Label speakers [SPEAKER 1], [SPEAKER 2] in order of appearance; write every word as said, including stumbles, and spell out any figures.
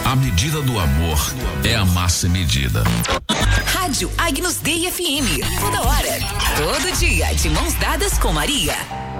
[SPEAKER 1] A medida do amor é a massa medida.
[SPEAKER 2] Rádio Agnus Dei F M. Toda hora, todo dia, de mãos dadas com Maria.